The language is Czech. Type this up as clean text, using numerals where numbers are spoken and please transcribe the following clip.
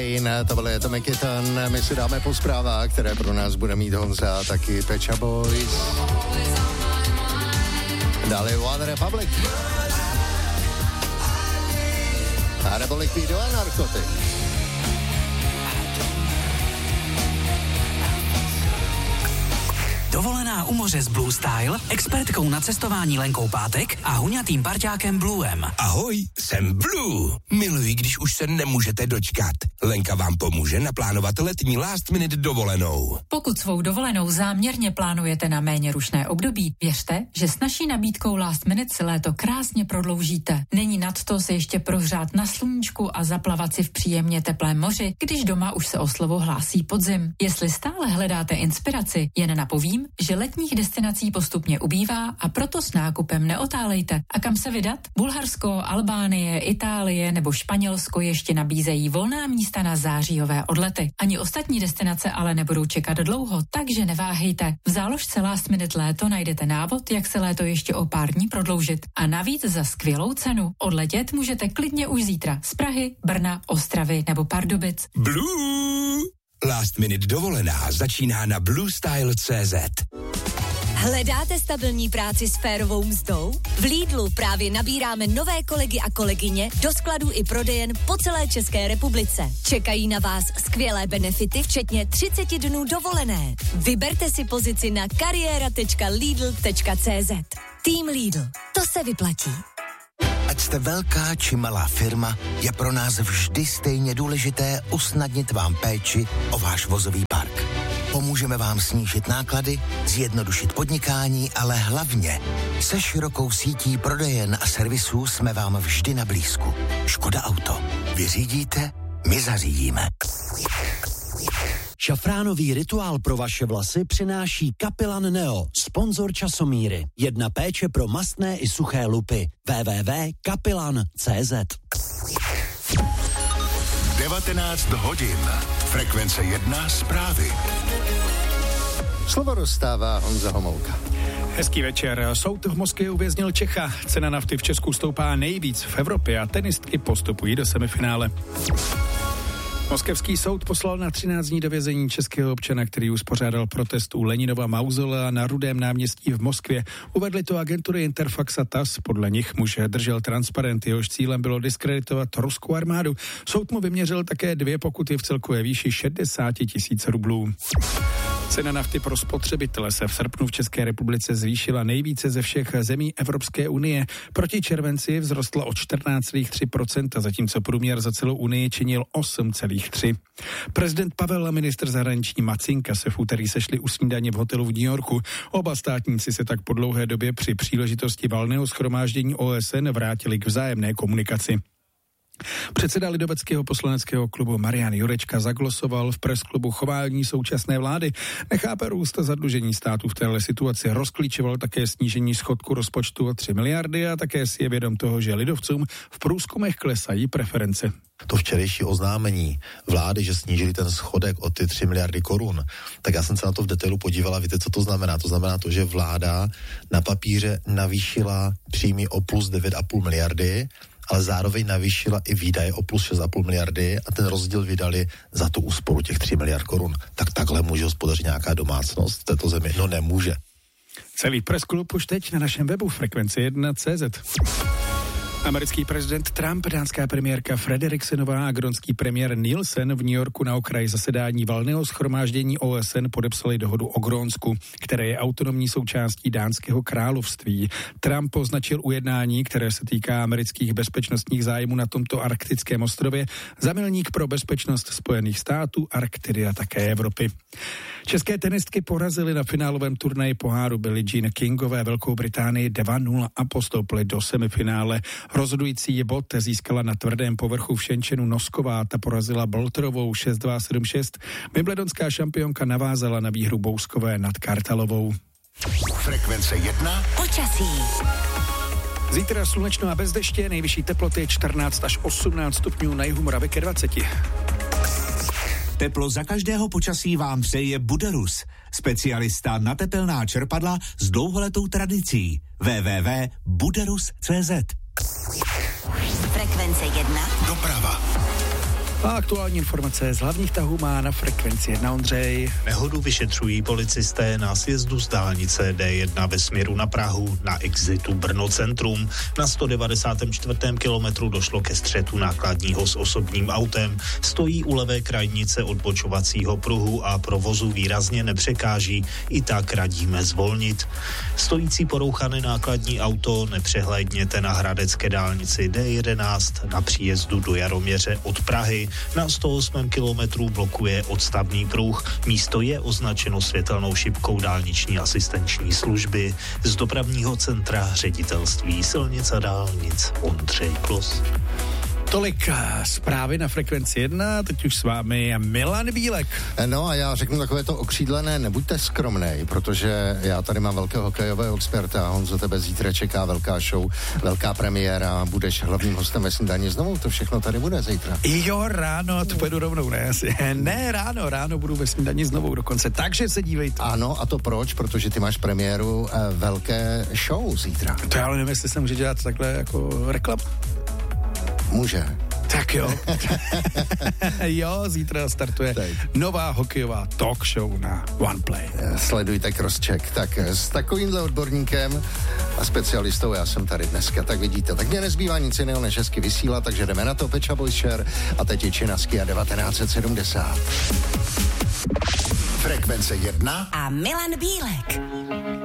To byl Atomic Kitten, my si dáme po zprávách, které pro nás bude mít Honza, taky Pet Shop Boys. Dále One Republic. A nebo Liquido a Narcotic. Dovolená u moře s Blue Style, expertkou na cestování Lenkou Pátek a huňatým parťákem Bluem. Ahoj, jsem Blue. Miluji, když už se nemůžete dočkat. Lenka vám pomůže naplánovat letní last minute dovolenou. Pokud svou dovolenou záměrně plánujete na méně rušné období, věřte, že s naší nabídkou last minute si léto krásně prodloužíte. Není nadto se ještě prohřát na sluníčku a zaplavat si v příjemně teplém moři, když doma už se o slovo hlásí podzim. Jestli stále hledáte inspiraci, jen napovím, že letních destinací postupně ubývá a proto s nákupem neotálejte. A kam se vydat? Bulharsko, Albánie, Itálie nebo Španělsko ještě nabízejí volná místa na zářijové odlety. Ani ostatní destinace ale nebudou čekat dlouho, takže neváhejte. V záložce Last Minute léto najdete návod, jak se léto ještě o pár dní prodloužit. A navíc za skvělou cenu. Odletět můžete klidně už zítra z Prahy, Brna, Ostravy nebo Pardubic. Blue! Last minute dovolená začíná na bluestyle.cz. Hledáte stabilní práci s férovou mzdou? V Lidlu právě nabíráme nové kolegy a kolegyně do skladů i prodejen po celé České republice. Čekají na vás skvělé benefity, včetně 30 dnů dovolené. Vyberte si pozici na kariéra.lidl.cz. Tým Lidl. To se vyplatí. Ať jste velká či malá firma, je pro nás vždy stejně důležité usnadnit vám péči o váš vozový park. Pomůžeme vám snížit náklady, zjednodušit podnikání, ale hlavně se širokou sítí prodejen a servisů jsme vám vždy na blízku. Škoda Auto. Vy řídíte, my zařídíme. Šafránový rituál pro vaše vlasy přináší Kapilan Neo, sponzor časomíry. Jedna péče pro mastné i suché lupy. www.kapilan.cz. 19 hodin. Frekvence 1 zprávy. Slovo dostává Honza Homolka. Hezký večer. Soud v Moskvě uvěznil Čecha. Cena nafty v Česku stoupá nejvíc v Evropě a tenistky postupují do semifinále. Moskevský soud poslal na 13 dní do vězení českého občana, který uspořádal protest u Leninova mauzolea na Rudém náměstí v Moskvě. Uvedly to agentury Interfax a TASS. Podle nich muž držel transparent, jehož cílem bylo diskreditovat ruskou armádu. Soud mu vyměřil také 2 pokuty v celkové výši 60 000 rublů. Cena nafty pro spotřebitele se v srpnu v České republice zvýšila nejvíce ze všech zemí Evropské unie. Proti červenci vzrostla o 14,3%, zatímco průměr za celou unii činil 8,3%. Prezident Pavel a ministr zahraniční Macinka se v úterý sešli u snídaně v hotelu v New Yorku. Oba státníci se tak po dlouhé době při příležitosti valného shromáždění OSN vrátili k vzájemné komunikaci. Předseda lidoveckého poslaneckého klubu Marian Jurečka zaglosoval v presklubu chování současné vlády. Nechápe růst zadlužení státu v téhle situaci. Rozklíčoval také snížení schodku rozpočtu o 3 miliardy a také si je vědom toho, že lidovcům v průzkumech klesají preference. To včerejší oznámení vlády, že snížili ten schodek o ty 3 miliardy korun, tak já jsem se na to v detailu podívala. Víte, co to znamená? To znamená to, že vláda na papíře navýšila příjmy o plus 9,5 miliardy, ale zároveň navýšila i výdaje o plus 6,5 miliardy a ten rozdíl vydali za tu úsporu těch 3 miliard korun. Tak takhle může hospodařit nějaká domácnost v této zemi? No nemůže. Celý pressklub už teď na našem webu frekvence1.cz. Americký prezident Trump, dánská premiérka Frederiksenová a grónský premiér Nielsen v New Yorku na okraji zasedání valného shromáždění OSN podepsali dohodu o Grónsku, které je autonomní součástí dánského království. Trump označil ujednání, které se týká amerických bezpečnostních zájmů na tomto arktickém ostrově, za milník pro bezpečnost Spojených států, Arktidy a také Evropy. České tenistky porazily na finálovém turnaji poháru Billie Jean Kingové Velkou Británii 2-0 a postoupily do semifinále. Rozhodující bod získala na tvrdém povrchu v Šenčenu Nosková, ta porazila Bolterovou 6-2, 7-6. Wimbledonská šampionka navázala na výhru Bouskové nad Kartalovou. Frekvence 1. Počasí. Zítra slunečno a bez deště, nejvyšší teploty 14 až 18 stupňů, na jihu Moravy ke 20. Teplo za každého počasí vám přeje Buderus, specialista na tepelná čerpadla s dlouholetou tradicí. www.buderus.cz. Frekvence 1. Doprava. A aktuální informace z hlavních tahů má na Frekvenci 1 Ondřej. Nehodu vyšetřují policisté na sjezdu z dálnice D1 ve směru na Prahu na exitu Brno centrum. Na 194. kilometru došlo ke střetu nákladního s osobním autem. Stojí u levé krajnice odbočovacího pruhu a provozu výrazně nepřekáží. I tak radíme zvolnit. Stojící porouchané nákladní auto nepřehlédněte na hradecké dálnici D11 na příjezdu do Jaroměře od Prahy. Na 108. kilometru blokuje odstavný pruh. Místo je označeno světelnou šipkou dálniční asistenční služby. Z dopravního centra ředitelství silnic a dálnic Ondřej Klos. Tolik zprávy na Frekvenci 1, teď už s vámi Milan Bílek. No a já řeknu takové to okřídlené, nebuďte skromnej, protože já tady mám velkého hokejového experta. Honzo, tebe zítra čeká velká show, velká premiéra, budeš hlavním hostem ve Snídani znovu, to všechno tady bude zítra. Jo, ráno, to pojedu rovnou, ne, ráno budu ve Snídani znovu dokonce, takže se dívejte. Ano, a to proč? Protože ty máš premiéru velké show zítra. To já ale nevím, jestli se může dělat takhle jako reklama. Může. Tak jo. Jo, zítra startuje nová hokejová talk show na OnePlay. Sledujte crosscheck. Tak s takovýmhle odborníkem a specialistou já jsem tady dneska, tak vidíte. Tak mě nezbývá nic jiného, než hezky vysílat, takže jdeme na to. Pecha Boys Share a teď je Činasky a 1970. Frekvence 1 a Milan Bílek.